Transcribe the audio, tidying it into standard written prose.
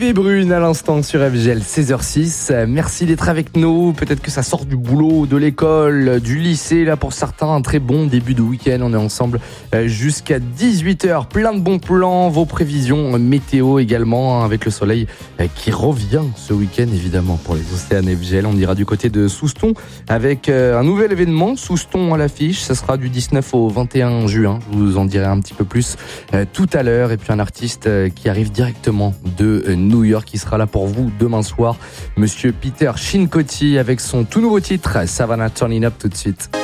Bébé Brune à l'instant sur FGL 16h06. Merci d'être avec nous. Peut-être que ça sort du boulot, de l'école, du lycée. Là pour certains, un très bon début de week-end. On est ensemble jusqu'à 18h. Plein de bons plans. Vos prévisions météo également, avec le soleil qui revient ce week-end évidemment pour les Océanes FGL. On ira du côté de Souston avec un nouvel événement. Souston à l'affiche. Ça sera du 19 au 21 juin. Je vous en dirai un petit peu plus tout à l'heure. Et puis un artiste qui arrive directement de New York, qui sera là pour vous demain soir, Monsieur Peter Shinkotti avec son tout nouveau titre Savannah Turning Up tout de suite.